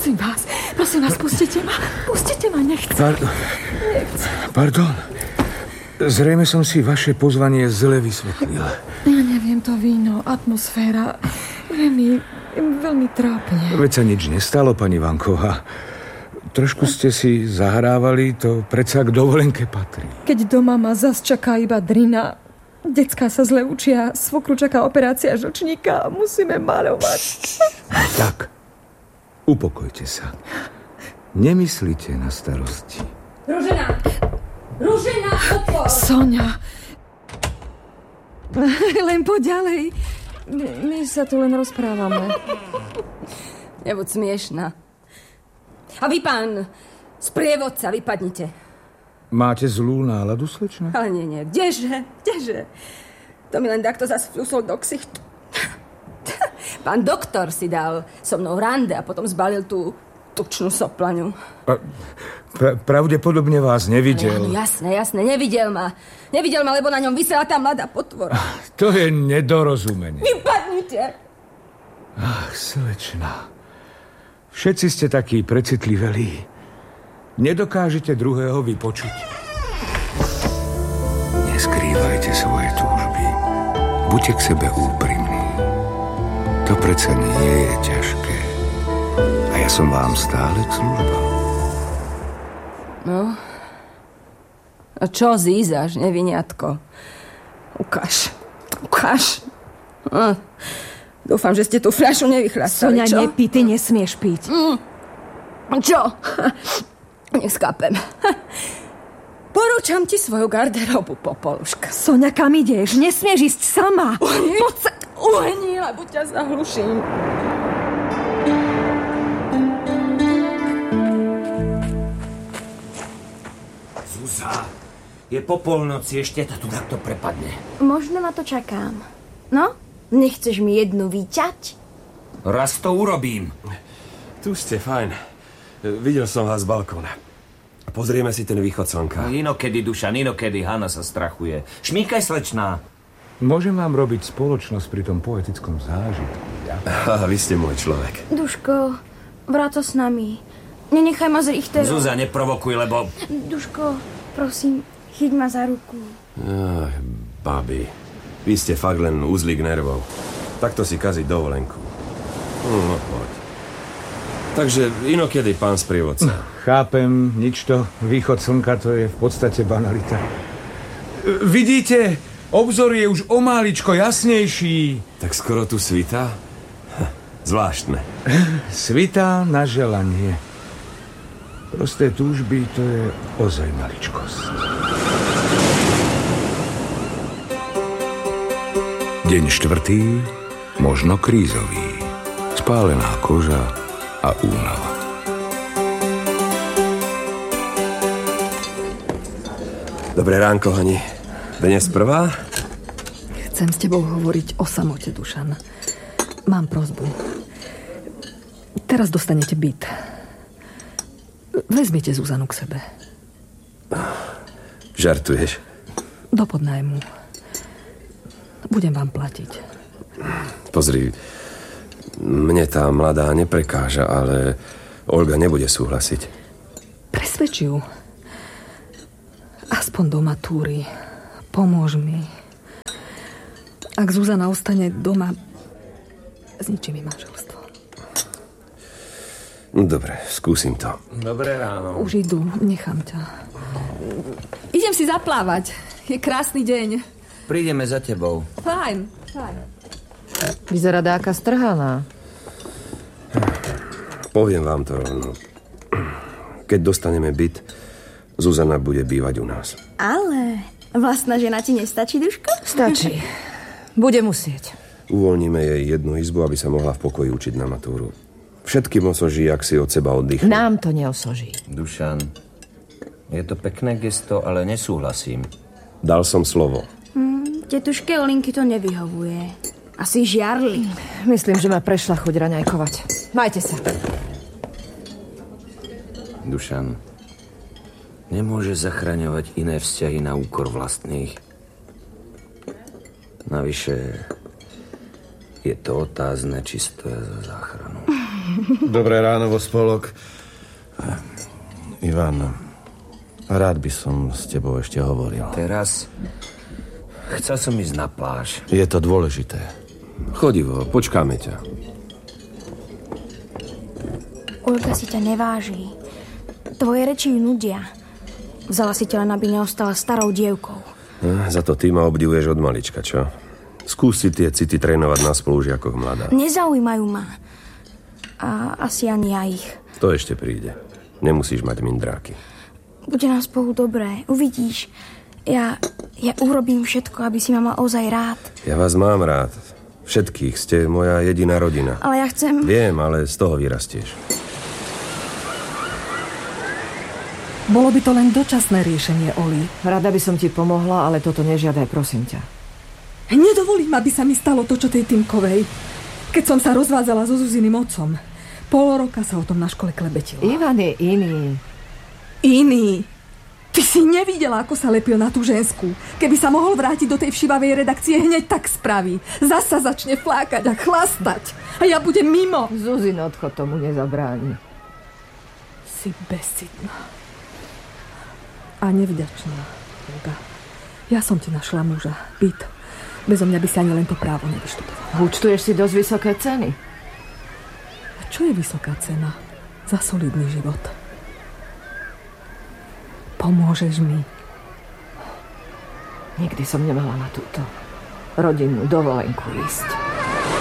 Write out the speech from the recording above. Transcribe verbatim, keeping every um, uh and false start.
Prosím vás, prosím vás, pustite ma. Pustite ma, nechcem. Pardon. Nechcem. Pardon. Zrejme som si vaše pozvanie zle vysvetlil. Ja neviem, to víno, atmosféra. Je mi veľmi trápne. Veď sa nič nestalo, pani Vanková. Trošku ste si zahrávali, to predsa k dovolenke patrí. Keď doma ma zas čaká iba drina, decká sa zle učia, svokru čaká operácia žlčníka a musíme maľovať. Tak, upokojte sa. Nemyslite na starosti. Ružena! Ružena, otvor! Soňa! Len poď ďalej. My, my sa tu len rozprávame. Nebuď smiešná. A vy, pán sprievodca, vypadnite. Máte zlú náladu, slečna? Ale nie, nie. Kdeže? Kdeže? To mi len takto zas vľúsol do ksichtu. Pán doktor si dal so mnou rande a potom zbalil tú tučnú soplaňu. Pra- pravdepodobne vás nevidel. Áno, jasné, jasné, nevidel ma. Nevidel ma, lebo na ňom visela tá mladá potvora. To je nedorozumenie. Vypadnite! Ach, slečna. Všetci ste takí precitlivelí. Nedokážete druhého vypočuť. Neskrývajte svoje túžby. Buďte k sebe úprimní. To predsa nie je ťažké. A ja som vám stále k službám. No? A čo zízaš, neviniatko? Ukáž. Ukáž. No. Dúfam, že ste tú fľašu nevychlastali, Soňa, čo? nepí, ty nesmieš piť. Mm. Čo? Neskápem. Porúčam ti svoju garderobu, Popoluška. Soňa, kam ideš? Nesmieš ísť sama. Uhni, Poď sa... Uhni, lebo ťa zahluším. Zuzá, je po polnoci, ešte to tu takto prepadne. Možno na to čakám. No, nechceš mi jednu vyťať? Raz to urobím. Tu ste, fajn. Videl som vás z balkóna. Pozrieme si ten východ slnka. No, inokedy, Dušan, inokedy. Hanna sa strachuje. Šmíkaj, slečná. Môžem vám robiť spoločnosť pri tom poetickom zážitku. Ja? Aha, vy ste môj človek. Duško, vráť sa s nami. Nenechaj ma z Richterom. Zuzá, neprovokuj, lebo... Duško, prosím, chyť ma za ruku. Ach, babi. Vy ste fakt len uzlík nervov. Takto si kaziť dovolenku. No, poď. Takže inokedy, pán sprievodca. Chápem, nič to. Východ slnka, to je v podstate banalita. Vidíte, obzor je už o máličko jasnejší. Tak skoro tu svitá? Zvláštne. Svitá na želanie. Prosté túžby, to je ozaj maličkosť. Deň štvrtý, možno krízový. Spálená koža a únava. Dobré ránko, Hani. Dnes prvá? Chcem s tebou hovoriť o samote, Dušan. Mám prosbu. Teraz dostanete byt. Vezmite Zuzanu k sebe. Žartuješ? Do podnájmu. Budem vám platiť. Pozri, mne tá mladá neprekáža, ale Olga nebude súhlasiť. Presvedč ju. Aspoň do matúry. Pomôž mi. Ak Zuzana ostane doma, zničí mi manželstvo. Dobre, skúsim to. Dobré ráno. Už idú, nechám ťa. Idem si zaplávať. Je krásny deň. Prídeme za tebou. Fajn, fajn. Vyzerá dáka strhaná. Poviem vám to rovno. Keď dostaneme byt, Zuzana bude bývať u nás. Ale vlastná žena ti nestačí, Duško? Stačí. Bude musieť. Uvoľníme jej jednu izbu, aby sa mohla v pokoji učiť na matúru. Všetkým osoží, ak si od seba oddychne. Nám to neosoží. Dušan, je to pekné gesto, ale nesúhlasím. Dal som slovo. Hm, tetuške Olinky to nevyhovuje. Asi žiarli. Myslím, že ma prešla chuť raňajkovať. Majte sa. Dušan, nemôže zachraňovať iné vzťahy na úkor vlastných. Navyše je to otázne, či stoja za záchranu. Dobré ráno vo spolok. Ivan, rád by som s tebou ešte hovoril. Teraz chcel som ísť na pláž. Je to dôležité. Chodivo, počkáme ťa. Olga si ťa neváži. Tvoje reči ju nudia. Vzala si ťa len, aby neostala starou dievkou. No, za to ty ma obdivuješ od malička, čo? Skús si tie city trénovať na spolužiakoch, mladá. Nezaujímajú ma. A asi ani ja ich. To ešte príde. Nemusíš mať mindráky. Bude nám spolu dobré, uvidíš. Ja, ja urobím všetko, aby si ma mal ozaj rád. Ja vás mám rád. Všetkých. Ste moja jediná rodina. Ale ja chcem... Viem, ale z toho vyrastieš. Bolo by to len dočasné riešenie, Oli. Rada by som ti pomohla, ale toto nežiadaj, prosím ťa. Nedovolím, aby sa mi stalo to, čo tej Týmkovej. Keď som sa rozvádzala so Zuziným otcom. Pol roka sa o tom na škole klebetilo. Ivan je iný. Iný? Ty si nevidela, ako sa lepil na tú ženskú. Keby sa mohol vrátiť do tej všivavej redakcie, hneď tak spraví. Zasa začne flákať a chlastať. A ja budem mimo. Zuzin odchod tomu nezabráni. Si bezcitná. A nevďačná, Olga. Ja som ti našla muža, byt. Bezo mňa by si ani len to právo nevyštudovala. Účtuješ si dosť vysoké ceny. A čo je vysoká cena za solidný život? Pomôžeš mi? Nikdy som nemala na túto rodinnú dovolenku ísť.